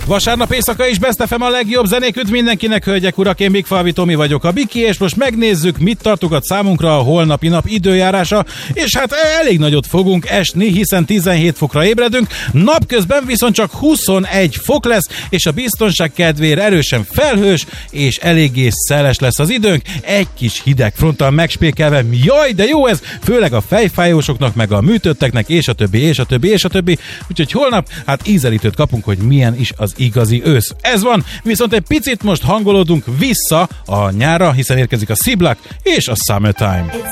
Vasárnap éjszaka is Best FM a legjobb zenék, üdv mindenkinek, hölgyek, urak, én Bigfalvi Tomi vagyok, a Biki, és most megnézzük, mit tartogat számunkra a holnapi nap időjárása, és hát elég nagyot fogunk esni, hiszen 17 fokra ébredünk, napközben viszont csak 21 fok lesz, és a biztonság kedvéért erősen felhős, és eléggé szeles lesz az időnk, egy kis hideg fronttal megspékelve, jaj, de jó ez, főleg a fejfájósoknak, meg a műtötteknek, és a többi, úgyhogy holnap, hát ízelítőt kapunk, hogy milyen is az igazi ősz. Ez van, viszont egy picit most hangolódunk vissza a nyárra, hiszen érkezik a Sziblak és a Summertime.